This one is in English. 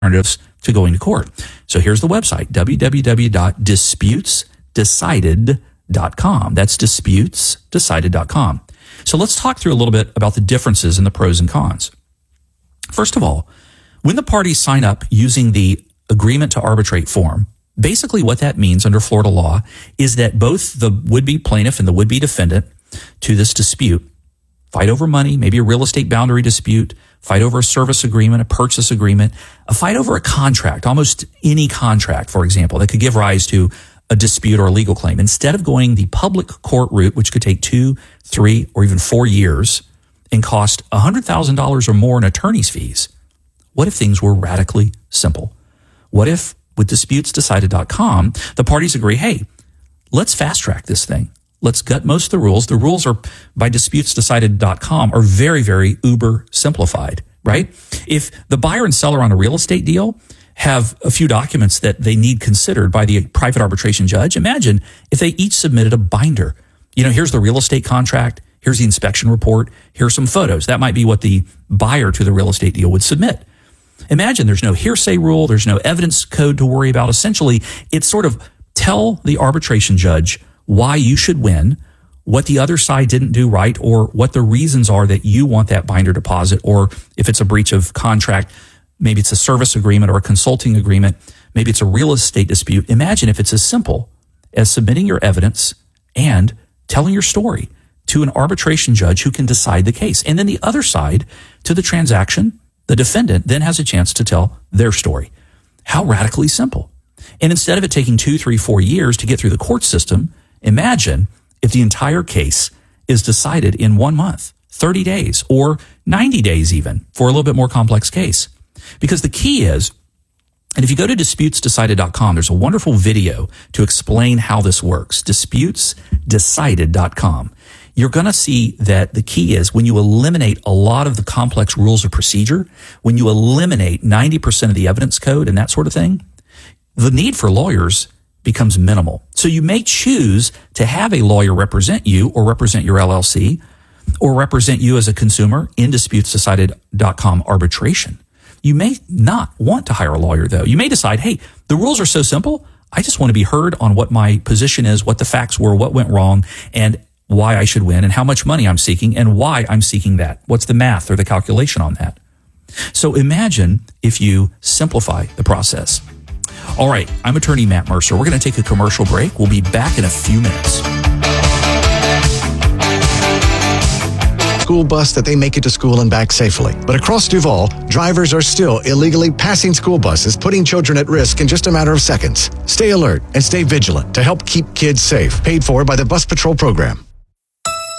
alternatives to going to court. So here's the website, www.disputesdecided.com. That's disputesdecided.com. So let's talk through a little bit about the differences in the pros and cons. First of all, when the parties sign up using the agreement to arbitrate form, basically what that means under Florida law is that both the would-be plaintiff and the would-be defendant to this dispute fight over money, maybe a real estate boundary dispute, fight over a service agreement, a purchase agreement, a fight over a contract, almost any contract, for example, that could give rise to a dispute or a legal claim. Instead of going the public court route, which could take 2, 3, or even 4 years and cost $100,000 or more in attorney's fees, what if things were radically simple? What if with disputesdecided.com, the parties agree, hey, let's fast track this thing. Let's gut most of the rules. The rules are by disputesdecided.com are very, very uber simplified, right? If the buyer and seller on a real estate deal have a few documents that they need considered by the private arbitration judge, imagine if they each submitted a binder. You know, here's the real estate contract. Here's the inspection report. Here's some photos. That might be what the buyer to the real estate deal would submit. Imagine there's no hearsay rule. There's no evidence code to worry about. Essentially, it's sort of tell the arbitration judge why you should win, what the other side didn't do right, or what the reasons are that you want that binder deposit, or if it's a breach of contract, maybe it's a service agreement or a consulting agreement, maybe it's a real estate dispute. Imagine if it's as simple as submitting your evidence and telling your story to an arbitration judge who can decide the case. And then the other side to the transaction, the defendant then has a chance to tell their story. How radically simple. And instead of it taking 2, 3, 4 years to get through the court system, imagine if the entire case is decided in 1 month, 30 days, or 90 days even for a little bit more complex case. Because the key is, and if you go to disputesdecided.com, there's a wonderful video to explain how this works, disputesdecided.com. You're going to see that the key is when you eliminate a lot of the complex rules of procedure, when you eliminate 90% of the evidence code and that sort of thing, the need for lawyers becomes minimal. So you may choose to have a lawyer represent you or represent your LLC or represent you as a consumer in disputesdecided.com arbitration. You may not want to hire a lawyer, though. You may decide, hey, the rules are so simple, I just want to be heard on what my position is, what the facts were, what went wrong, and why I should win, and how much money I'm seeking, and why I'm seeking that. What's the math or the calculation on that? So imagine if you simplify the process. All right, I'm attorney Matt Mercer. We're going to take a commercial break. We'll be back in a few minutes. School bus that they make it to school and back safely. But across Duval, drivers are still illegally passing school buses, putting children at risk in just a matter of seconds. Stay alert and stay vigilant to help keep kids safe. Paid for by the Bus Patrol Program.